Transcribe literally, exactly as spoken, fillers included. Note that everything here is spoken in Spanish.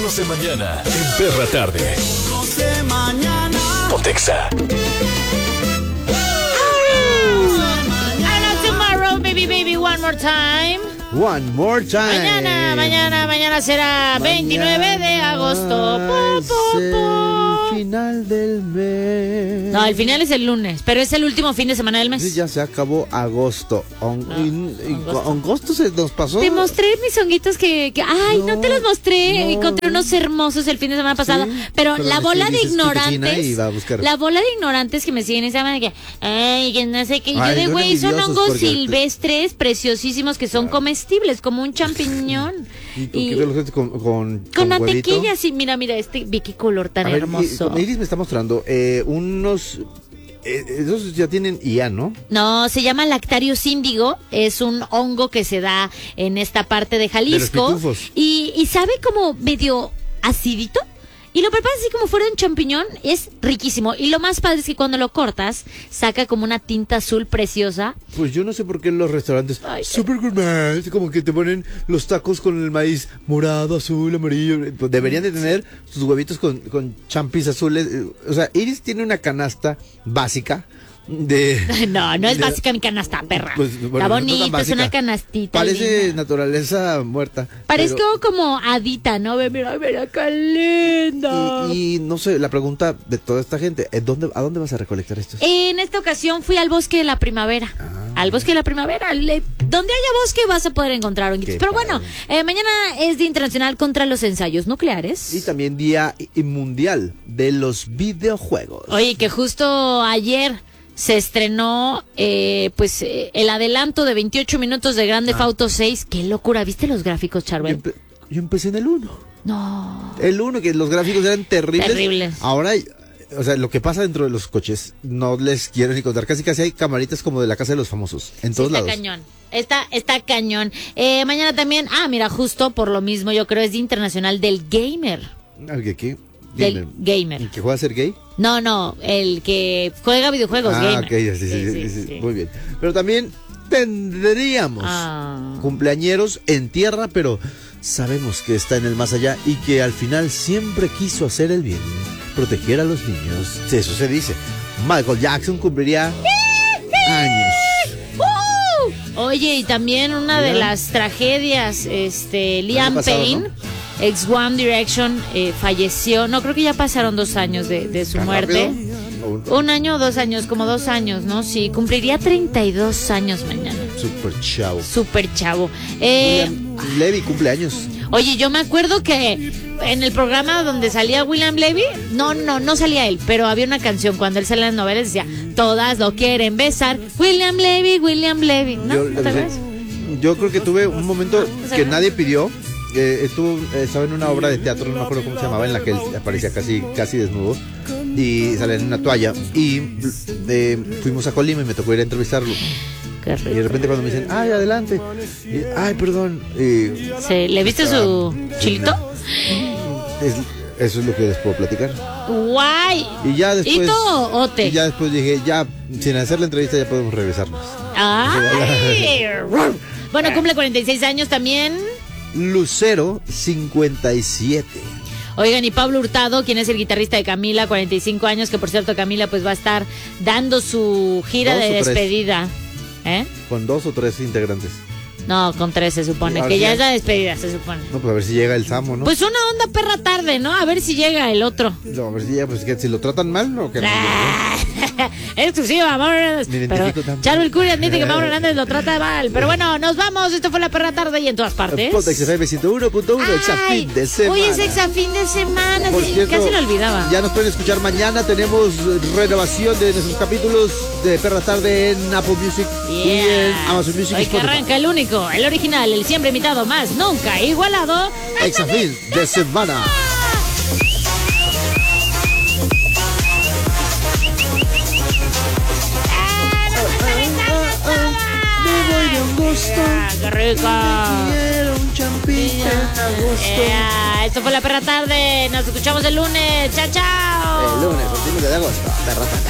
Ritmos de mañana en Perra Tarde. Ritmos de mañana. Pontexa. Tomorrow, baby, baby, one more time. One more time. Mañana, mañana, mañana será mañana veintinueve de agosto. Po, po, po. El final del mes. No, el final es el lunes, pero es el último fin de semana del mes. Sí, ya se acabó agosto. On, No, y, y, agosto. agosto se nos pasó. Te mostré mis honguitos que, que ay, no, No, te los mostré. no, Encontré no. unos hermosos el fin de semana pasado. Sí, pero, pero la le bola de dices Pituchina y ignorantes, va a buscar. la bola de ignorantes que me siguen y saben que, ay, que no sé qué. Y yo Ay, de son güey, son envidiosos hongos porque- silvestres preciosísimos que son comestibles, como un champiñón. ¿Y con Y- qué los haces? ¿Con, con, Con huevito? mantequilla, sí, mira, mira, este, ve qué color tan A ver, hermoso. y- Iris me está mostrando eh, unos. Eh, esos ya tienen I A, ¿no? No, se llama Lactarius índigo, es un hongo que se da en esta parte de Jalisco. De los pitufos. y, y sabe como medio acidito. Y lo preparas así como fuera un champiñón, es riquísimo. Y lo más padre es que cuando lo cortas, saca como una tinta azul preciosa. Pues yo no sé por qué en los restaurantes Ay, super gourmet, como que te ponen los tacos con el maíz morado, azul, amarillo. Pues deberían de tener sus huevitos con, con champis azules. O sea, Iris tiene una canasta básica de... No, no es de- básica mi canasta, perra. Pues, bueno, Está no tan bonita, es básica. una canastita. Parece linda. naturaleza muerta. Parezco pero- como hadita, ¿no? Ve, mira, mira, qué linda. Y, y no sé, la pregunta de toda esta gente, ¿es dónde, ¿a dónde vas a recolectar estos? En esta ocasión fui al bosque de la primavera. Ah. Al bosque de la primavera. Le- donde haya bosque vas a poder encontrar honguitos. Qué Pero padre. bueno, eh, mañana es Día Internacional contra los Ensayos Nucleares. Y también Día I- Mundial de los Videojuegos. Oye, que justo ayer se estrenó eh, pues eh, el adelanto de veintiocho minutos de Grand Theft Auto seis. Qué locura. ¿Viste los gráficos, Yo, Charbel? empe- yo empecé en el uno. No. El uno, que los gráficos eran terribles. Terribles. Ahora, o sea, lo que pasa dentro de los coches, no les quiero ni contar. Casi casi hay camaritas como de la casa de los famosos, en Sí, todos está lados. cañón. Está, está cañón. Eh, mañana también, ah, mira, justo por lo mismo, yo creo es Día Internacional del Gamer. ¿El que qué? Del gamer. ¿El que juega a ser gay? No, no, el que juega videojuegos, ah, gamer. ok, sí, sí, sí, sí, sí, muy bien. Pero también tendríamos Ah. cumpleañeros en tierra, pero sabemos que está en el más allá y que al final siempre quiso hacer el bien, proteger a los niños. Sí, eso se dice. Michael Jackson cumpliría años. ¡Uh! Oye, y también una de Mira. las tragedias, este, Liam pasado, Payne, ¿no? ex One Direction, eh, falleció. No, creo que ya pasaron dos años de, de su ¿Tan muerte. rápido? Un año o dos años, como dos años, ¿no? Sí, cumpliría treinta y dos años mañana. Super chavo. Súper chavo. Eh, William Levy cumpleaños. Oye, yo me acuerdo que en el programa donde salía William Levy, no, no, no salía él, pero había una canción cuando él salía en las novelas, decía, todas lo quieren besar, William Levy, William Levy, ¿no? Yo, ¿Te acuerdas? yo creo que tuve un momento ¿No se que acuerdan? nadie pidió. Eh, estuvo, eh, estaba en una obra de teatro, no me acuerdo cómo se llamaba, en la que él aparecía casi, casi desnudo y salía en una toalla. Y eh, fuimos a Colima y me tocó ir a entrevistarlo. Qué Y rico. de repente cuando me dicen, ay, adelante, y, ay, perdón, y, Sí, ¿le viste su chilito? es- eso es lo que les puedo platicar. Guay. Y ya después, ¿Hito o Ote? y ya después dije, ya, sin hacer la entrevista ya podemos regresarnos. Ay. Bueno, cumple cuarenta y seis años también. Lucero cincuenta y siete. Oigan, y Pablo Hurtado, quien es el guitarrista de Camila, cuarenta y cinco años, que por cierto Camila pues va a estar dando su gira ¿Dos de o tres? despedida. ¿Eh? Con dos o tres integrantes. No, con tres se supone, Ahora que sí ya hay. es la despedida, se supone. No, pues a ver si llega el Samo, ¿no? Pues una onda perra tarde, ¿no? A ver si llega el otro. No, a ver si llega, pues que si lo tratan mal o que no. Ah, exclusiva, Mauro Hernández. Me Pero identifico también. Charbel Curry admite que Mauro Hernández lo trata mal. Pero bueno, nos vamos. Esto fue la perra tarde y en todas partes. Pontex F M ciento uno punto uno, exa Ay, fin de semana. hoy es exa fin de semana. Por sí, cierto, casi lo olvidaba. Ya nos pueden escuchar mañana. Tenemos renovación de nuestros capítulos de Perra Tarde en Apple Music y Yeah. en Amazon Music. y Hoy que Spotify. arranca el único, el original, el siempre imitado más, nunca igualado. Exa fin de semana. Me voy de agosto. Ah, ¡Qué rico! Quiero un champito en agosto. Yeah, esto fue la perra tarde. Nos escuchamos el lunes. Chao, chao. El lunes, último día de agosto. Perra Tarde.